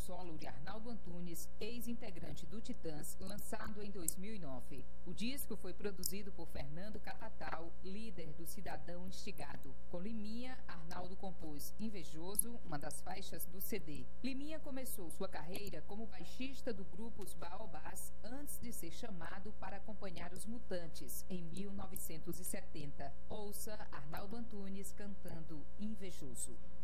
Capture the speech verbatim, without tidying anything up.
solo de Arnaldo Antunes, ex-integrante do Titãs, lançado em dois mil e nove. O disco foi produzido por Fernando Catatal, líder do Cidadão Instigado. Com Liminha, Arnaldo compôs Invejoso, uma das faixas do C D. Liminha começou sua carreira como baixista do grupo Os Baobás antes de ser chamado para acompanhar os Mutantes em mil novecentos e setenta. Ouça Arnaldo Antunes cantando Invejoso.